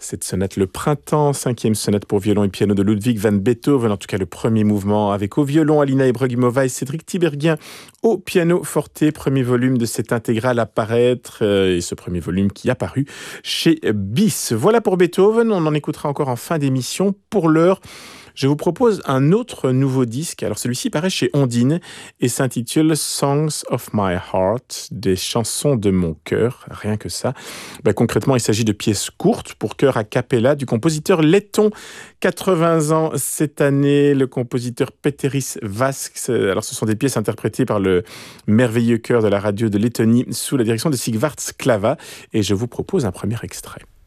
Cette sonate, le printemps, 5e sonate pour violon et piano de Ludwig van Beethoven, en tout cas le premier mouvement avec au violon Alina Ibragimova et Cédric Tiberghien au piano forte, premier volume de cette intégrale à paraître, et ce premier volume qui a paru chez Bis. Voilà pour Beethoven, on en écoutera encore en fin d'émission. Pour l'heure, je vous propose un autre nouveau disque. Alors celui-ci paraît chez Ondine et s'intitule Songs of My Heart, des chansons de mon cœur, rien que ça. Concrètement, il s'agit de pièces courtes pour chœur a cappella du compositeur letton, 80 ans cette année, le compositeur Peteris Vasks. Alors ce sont des pièces interprétées par le merveilleux chœur de la radio de Lettonie sous la direction de Sigvard Sklava et je vous propose un premier extrait.